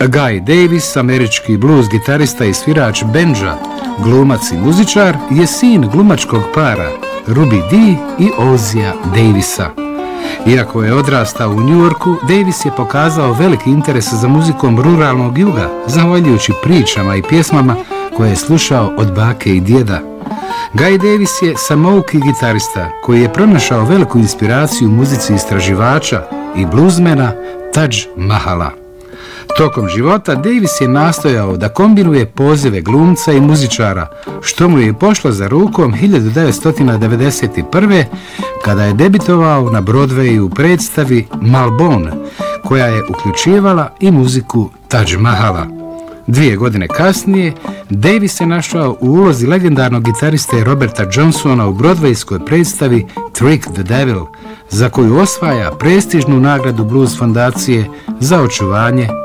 Guy Davis, američki blues gitarista i svirač bendža, glumac i muzičar, je sin glumačkog para Ruby Dee i Ozija Davisa. Iako je odrastao u New Yorku, Davis je pokazao veliki interes za muzikom ruralnog juga, zahvaljujući pričama i pjesmama koje je slušao od bake i djeda. Guy Davis je samouki gitarista koji je pronašao veliku inspiraciju u muzici istraživača i bluzmena Taj Mahala. Tokom života Davis je nastojao da kombinuje pozive glumca i muzičara, što mu je pošlo za rukom 1991. kada je debitovao na Broadwayu u predstavi Malbon, koja je uključivala i muziku Taj Mahala. 2 godine kasnije, Davis se našao u ulozi legendarnog gitariste Roberta Johnsona u Broadwayskoj predstavi Trick the Devil, za koju osvaja prestižnu nagradu Blues fondacije za očuvanje